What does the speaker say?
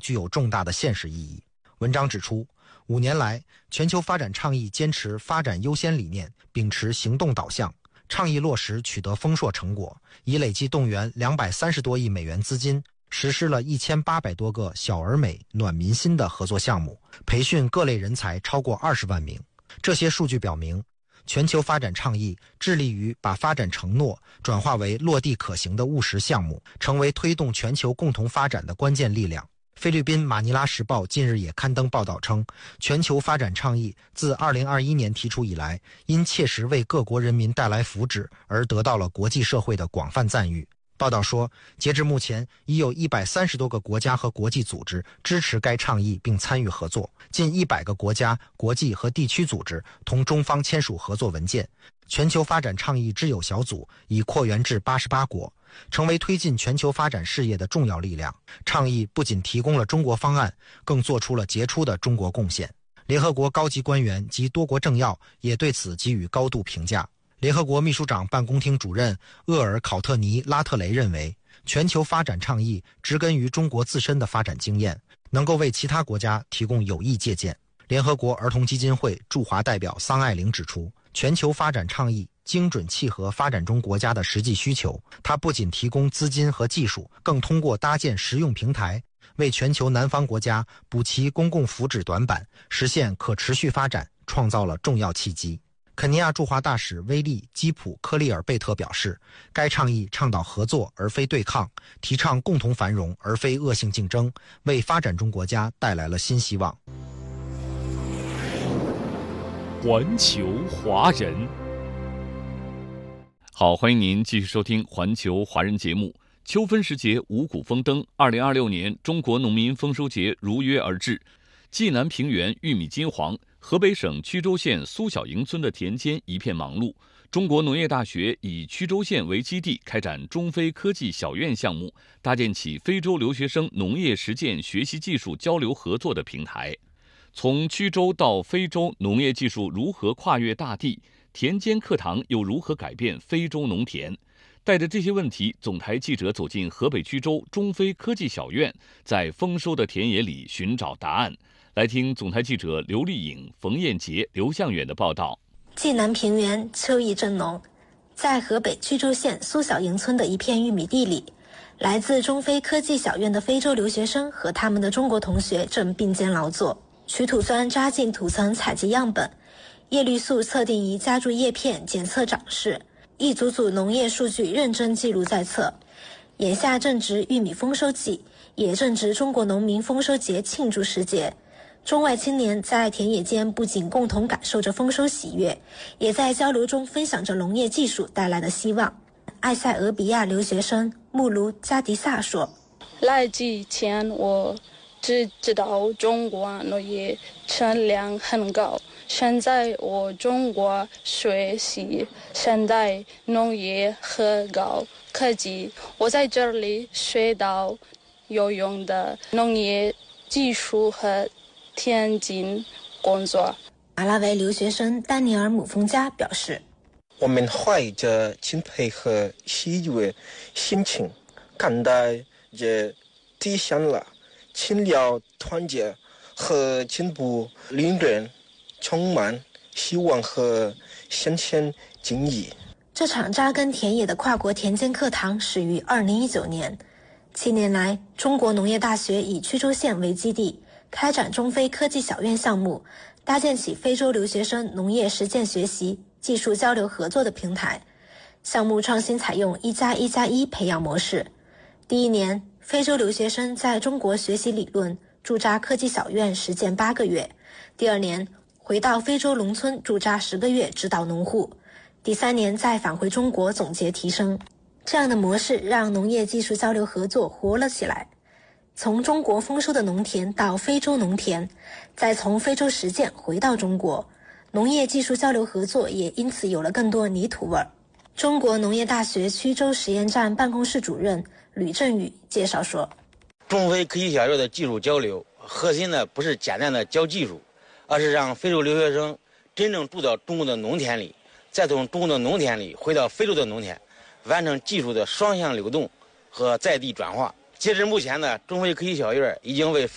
具有重大的现实意义。文章指出，5年来，全球发展倡议坚持发展优先理念，秉持行动导向，倡议落实取得丰硕成果，已累计动员230多亿美元资金，实施了1800多个小而美、暖民心的合作项目，培训各类人才超过20万名。这些数据表明，全球发展倡议致力于把发展承诺转化为落地可行的务实项目，成为推动全球共同发展的关键力量。菲律宾马尼拉时报近日也刊登报道称，全球发展倡议自2021年提出以来，因切实为各国人民带来福祉而得到了国际社会的广泛赞誉。报道说，截至目前，已有130多个国家和国际组织支持该倡议并参与合作，近100个国家、国际和地区组织同中方签署合作文件。全球发展倡议知友小组已扩员至88国，成为推进全球发展事业的重要力量。倡议不仅提供了中国方案，更做出了杰出的中国贡献。联合国高级官员及多国政要也对此给予高度评价。联合国秘书长办公厅主任厄尔考特尼拉特雷认为，全球发展倡议植根于中国自身的发展经验，能够为其他国家提供有益借鉴。联合国儿童基金会驻华代表桑爱玲指出，全球发展倡议精准契合发展中国家的实际需求，它不仅提供资金和技术，更通过搭建实用平台，为全球南方国家补齐公共福祉短板，实现可持续发展创造了重要契机。肯尼亚驻华大使威利·基普科利尔贝特表示，该倡议倡导合作而非对抗，提倡共同繁荣而非恶性竞争，为发展中国家带来了新希望。 环球华人，好，欢迎您继续收听环球华人节目。秋分时节，五谷丰登，2026年中国农民丰收节如约而至。济南平原玉米金黄，河北省曲周县苏小营村的田间一片忙碌。中国农业大学以曲周县为基地，开展中非科技小院项目，搭建起非洲留学生农业实践学习技术交流合作的平台。从曲周到非洲，农业技术如何跨越大地？田间课堂又如何改变非洲农田？带着这些问题，总台记者走进河北曲周中非科技小院，在丰收的田野里寻找答案。来听总台记者刘丽颖、冯艳杰、刘向远的报道。 济南平原秋意正浓，在河北曲周县苏小营村的一片玉米地里，来自中非科技小院的非洲留学生和他们的中国同学正并肩劳作，取土钻扎进土层采集样本，叶绿素测定仪夹住叶片检测长势，一组组农业数据认真记录在册。眼下正值玉米丰收季，也正值中国农民丰收节庆祝时节。中外青年在田野间不仅共同感受着丰收喜悦，也在交流中分享着农业技术带来的希望。埃塞俄比亚留学生穆卢加迪萨说：“ 来之前我只知道中国农业产量很高，现在我中国学习现代农业和高科技，我在这里学到有用的农业技术和田间工作。” 马拉维留学生丹尼尔·姆丰加表示：“ 我们怀着敬佩和喜悦心情，看待这体现了勤劳、团结和进步理念，充满希望和先前经验。” 这场扎根田野的跨国田间课堂始于2019年，7年来，中国农业大学以曲周县为基地，开展中非科技小院项目，搭建起非洲留学生农业实践学习、技术交流合作的平台。项目创新采用1+1+1培养模式。第一年，非洲留学生在中国学习理论，驻扎科技小院实践8个月。第二年，回到非洲农村驻扎10个月，指导农户。第3年再返回中国总结提升。这样的模式让农业技术交流合作活了起来。从中国丰收的农田到非洲农田，再从非洲实践回到中国，农业技术交流合作也因此有了更多泥土味儿。中国农业大学曲周实验站办公室主任吕振宇介绍说：“ 中非科技小院的技术交流，核心呢不是简单的教技术，而是让非洲留学生真正住到中国的农田里，再从中国的农田里回到非洲的农田，完成技术的双向流动和在地转化。截至目前呢，中非科技小院已经为